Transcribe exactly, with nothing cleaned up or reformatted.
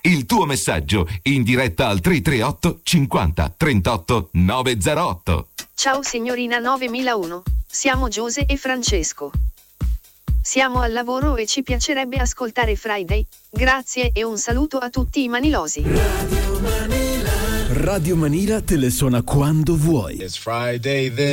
il tuo messaggio in diretta al tre tre otto cinquanta trentotto novecentotto. Ciao signorina novemilauno, siamo Giuse e Francesco. Siamo al lavoro e ci piacerebbe ascoltare Friday. Grazie e un saluto a tutti i manilosi. Radio Manila. Radio Manila te le suona quando vuoi. It's Friday then.